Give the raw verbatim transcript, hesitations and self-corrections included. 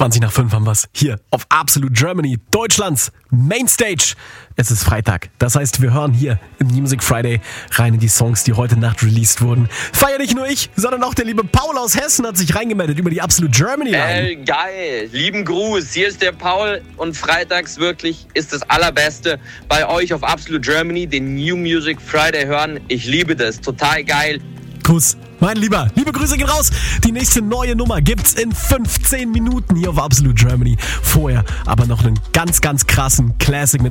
zwanzig nach fünf haben wir's. Hier auf Absolute Germany, Deutschlands Mainstage. Es ist Freitag. Das heißt, wir hören hier im New Music Friday rein in die Songs, die heute Nacht released wurden. Feier nicht nur ich, sondern auch der liebe Paul aus Hessen hat sich reingemeldet über die Absolute Germany Line. Äh, geil. Lieben Gruß. Hier ist der Paul und freitags wirklich ist das Allerbeste bei euch auf Absolute Germany, den New Music Friday hören. Ich liebe das. Total geil. Kuss, mein Lieber. Liebe Grüße gehen raus. Die nächste neue Nummer gibt's in fünfzehn Minuten hier auf Absolute Germany. Vorher aber noch einen ganz, ganz krassen Classic mit